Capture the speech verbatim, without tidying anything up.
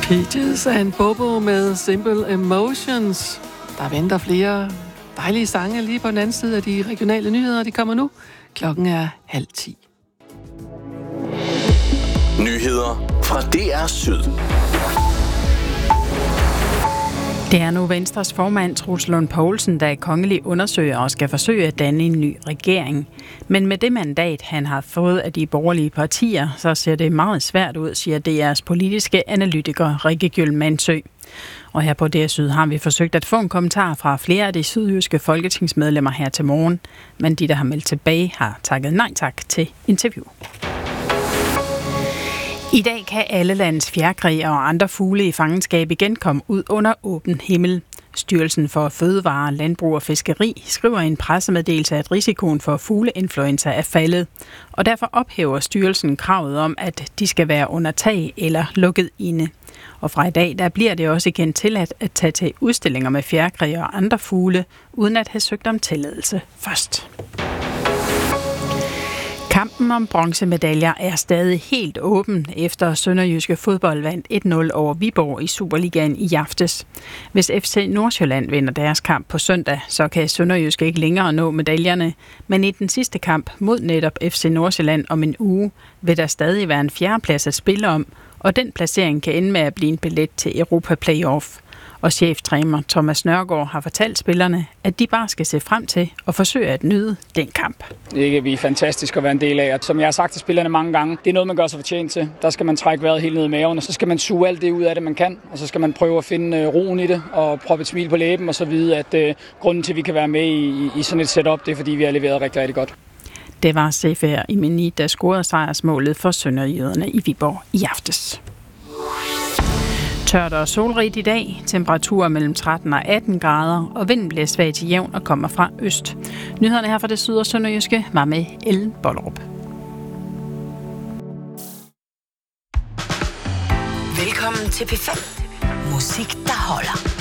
Peaches and Bobo med Simple Emotions. Der venter flere dejlige sange lige på den anden side af de regionale nyheder. De kommer nu. Klokken er halv ti. Nyheder fra D R Syd. Det er nu Venstres formand, Troels Lund Poulsen, der er kongelig undersøger og skal forsøge at danne en ny regering. Men med det mandat, han har fået af de borgerlige partier, så ser det meget svært ud, siger D R's politiske analytiker Rikke Gjøl-Mandsø. Og her på D R Syd har vi forsøgt at få en kommentar fra flere af de sydjyske folketingsmedlemmer her til morgen. Men de, der har meldt tilbage, har takket nej tak til interview. I dag kan alle landets fjerkræ og andre fugle i fangenskab igen komme ud under åben himmel. Styrelsen for Fødevare, Landbrug og Fiskeri skriver i en pressemeddelelse, at risikoen for fugleinfluenza er faldet. Og derfor ophæver styrelsen kravet om, at de skal være under tag eller lukket inde. Og fra i dag, der bliver det også igen tilladt at tage til udstillinger med fjerkræ og andre fugle, uden at have søgt om tilladelse først. Kampen om bronzemedaljer er stadig helt åben, efter Sønderjyske Fodbold vandt et nul over Viborg i Superligaen i aftes. Hvis F C Nordsjælland vinder deres kamp på søndag, så kan Sønderjyske ikke længere nå medaljerne. Men i den sidste kamp mod netop F C Nordsjælland om en uge, vil der stadig være en fjerdeplads at spille om, og den placering kan ende med at blive en billet til Europa Playoff. Og cheftræner Thomas Nørgaard har fortalt spillerne, at de bare skal se frem til og forsøge at nyde den kamp. Det er vi fantastisk at være en del af. Som jeg har sagt til spillerne mange gange, det er noget, man gør sig fortjent til. Der skal man trække vejret helt ned i maven, og så skal man suge alt det ud af det, man kan. Og så skal man prøve at finde roen i det og proppe et smil på læben og så vide, at uh, grunden til, at vi kan være med i, i sådan et setup, det er, fordi vi har leveret rigtig, rigtig godt. Det var Sefer Imeni, der scorede sejrsmålet for sønderjyderne i Viborg i aftes. Tørt og solrigt i dag, temperaturer mellem tretten og atten grader, og vinden bliver svag til jævn og kommer fra øst. Nyhederne her fra det syd- og sønderjyske var med Ellen Bollerup. Velkommen til P fem. Musik, der holder.